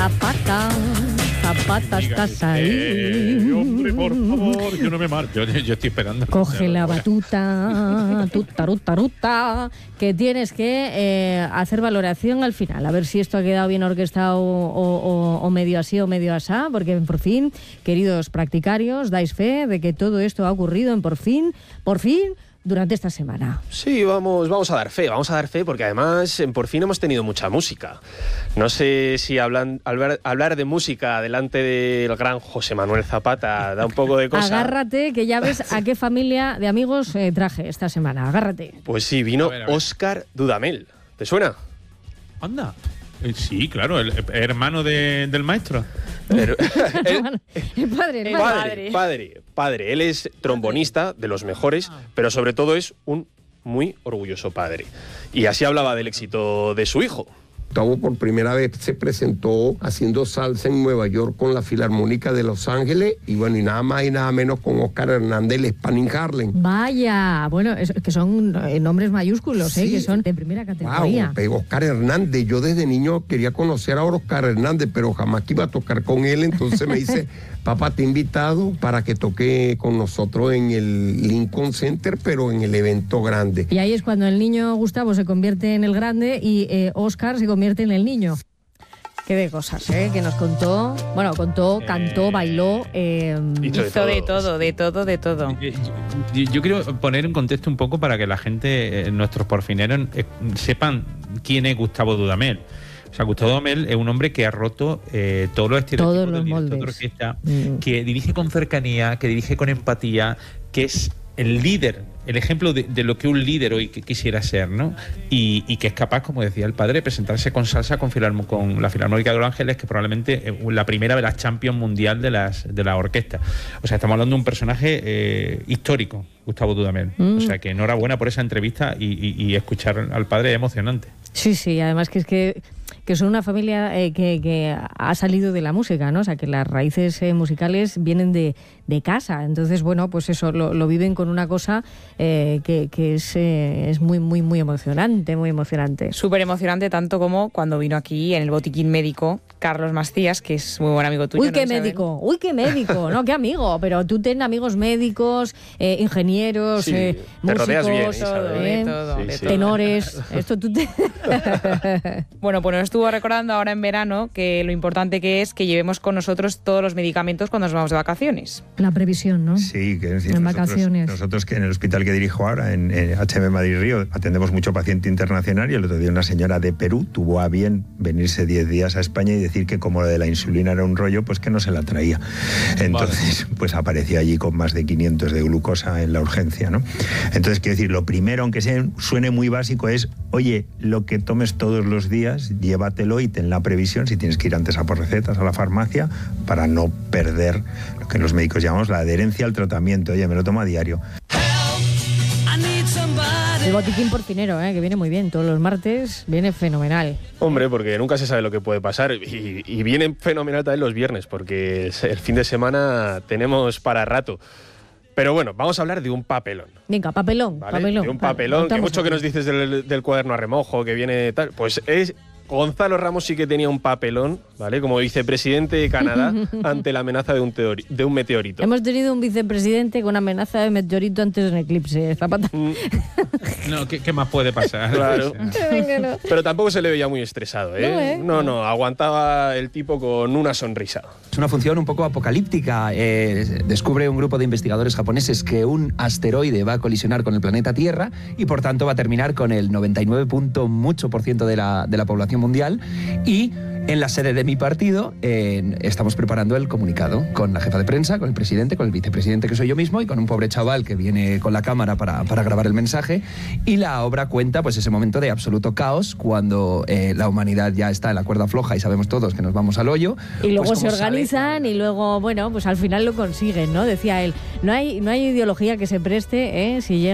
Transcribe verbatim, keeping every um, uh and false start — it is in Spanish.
Zapata, Zapata, estás ahí. Eh, hombre, por favor, yo no me marcho, yo, yo estoy esperando. Coge la batuta, tuta, ruta, ruta, que tienes que eh, hacer valoración al final, a ver si esto ha quedado bien orquestado o, o, o medio así o medio asá, porque por fin, queridos practicarios, dais fe de que todo esto ha ocurrido en por fin, por fin, durante esta semana. Sí, vamos, vamos a dar fe, vamos a dar fe porque además en Por Fin hemos tenido mucha música. No sé si hablan, hablar, hablar de música delante del gran José Manuel Zapata da un poco de cosa. Agárrate, que ya ves a qué familia de amigos eh, traje esta semana, agárrate. Pues sí, vino A ver, a ver. Óscar Dudamel. ¿Te suena? Anda. Eh, Sí, claro, el, el hermano de, del maestro. Pero- el, el padre, el padre. padre, padre, padre. Él es trombonista de los mejores, pero sobre todo es un muy orgulloso padre. Y así hablaba del éxito de su hijo. Gustavo por primera vez se presentó haciendo salsa en Nueva York con la Filarmónica de Los Ángeles y bueno, y nada más y nada menos con Óscar Hernández, el Spanning Harlem. Vaya, bueno, es, que son eh, nombres mayúsculos, eh, Sí. que son de primera categoría. Wow, pero Óscar Hernández, yo desde niño quería conocer a Óscar Hernández, pero jamás que iba a tocar con él, entonces me dice, papá, te he invitado para que toque con nosotros en el Lincoln Center, pero en el evento grande. Y ahí es cuando el niño Gustavo se convierte en el grande y eh, Óscar se convierte en el niño. Qué de cosas, ¿eh? Que nos contó, bueno, contó, cantó, bailó. Eh, Hizo de Hizo de todo. todo, de todo, de todo. Yo, yo- yo quiero poner en contexto un poco para que la gente, eh, nuestros porfineros, eh, sepan quién es Gustavo Dudamel. O sea, Gustavo Dudamel es un hombre que ha roto eh, todos los estereotipos Todos los del director de moldes. orquesta, Mm. que dirige con cercanía, que dirige con empatía, que es el líder, el ejemplo de, de lo que un líder hoy que quisiera ser, ¿no? Y, y que es capaz, como decía el padre, de presentarse con salsa con, Filarmo- con la Filarmónica de Los Ángeles, que es probablemente eh, la primera de las Champions mundial de las de la orquesta. O sea, estamos hablando de un personaje eh, histórico, Gustavo Dudamel. Mm. O sea, que enhorabuena por esa entrevista y, y- y escuchar al padre es emocionante. sí, sí, además que es que, que son una familia eh, que, que ha salido de la música, ¿no? O sea, que las raíces eh, musicales vienen de, de casa. Entonces, bueno, pues eso, lo, lo viven con una cosa eh, que, que es, eh, es muy, muy, muy emocionante, muy emocionante. Súper emocionante, tanto como cuando vino aquí en el botiquín médico Carlos Macías, que es muy buen amigo tuyo. Uy, ¿no, qué Isabel? médico, uy, qué médico, no, qué amigo, pero tú ten amigos médicos, eh, ingenieros, Sí, eh, te músicos, rodeas bien, Todo, Isabel. de ¿eh? todo, Sí, de sí. todo. tenores, esto tú te... Bueno, pues nos estuvo recordando ahora en verano que lo importante que es que llevemos con nosotros todos los medicamentos cuando nos vamos de vacaciones. La previsión, ¿no? Sí, que es decir, En nosotros, vacaciones. nosotros que en el hospital que dirijo ahora, en, en H M Madrid Río, atendemos mucho paciente internacional y el otro día una señora de Perú tuvo a bien venirse diez días a España y decir que como lo de la insulina era un rollo, pues que no se la traía. Entonces, pues apareció allí con más de quinientos de glucosa en la urgencia, ¿no? Entonces, quiero decir, lo primero, aunque sea, suene muy básico, es, oye, lo que tomes todos los días, llévatelo y ten la previsión, si tienes que ir antes a por recetas a la farmacia, para no perder lo que los médicos llamamos la adherencia al tratamiento. Oye, me lo tomo a diario. El botiquín porcinero, ¿eh? Que viene muy bien, todos los martes, viene fenomenal. Hombre, porque nunca se sabe lo que puede pasar. Y, y viene fenomenal también los viernes, porque el fin de semana tenemos para rato. Pero bueno, vamos a hablar de un papelón. Venga, papelón, ¿Vale? papelón. De un Vale, papelón, que contamos mucho que aquí. nos dices del, del cuaderno a remojo, que viene tal. Pues es Gonzalo Ramos sí que tenía un papelón, ¿vale? Como vicepresidente de Canadá ante la amenaza de un, teori- de un meteorito. Hemos tenido un vicepresidente con amenaza de meteorito antes de un eclipse, Zapata. Mm, No, ¿qué, qué más puede pasar? Claro. Venga, no. Pero tampoco se le veía muy estresado, ¿eh? No, ¿eh? No, no, aguantaba el tipo con una sonrisa. Es una función un poco apocalíptica. Eh, descubre un grupo de investigadores japoneses que un asteroide va a colisionar con el planeta Tierra y por tanto va a terminar con el noventa y nueve punto mucho por ciento de la, de la población mundial. Y en la sede de mi partido eh, estamos preparando el comunicado con la jefa de prensa, con el presidente, con el vicepresidente que soy yo mismo y con un pobre chaval que viene con la cámara para, para grabar el mensaje. Y la obra cuenta pues ese momento de absoluto caos cuando eh, la humanidad ya está en la cuerda floja y sabemos todos que nos vamos al hoyo. Y luego Pues, se ¿cómo sale? organizan y luego, bueno, pues al final lo consiguen, ¿no? Decía él, no hay, no hay ideología que se preste, ¿eh? Si llega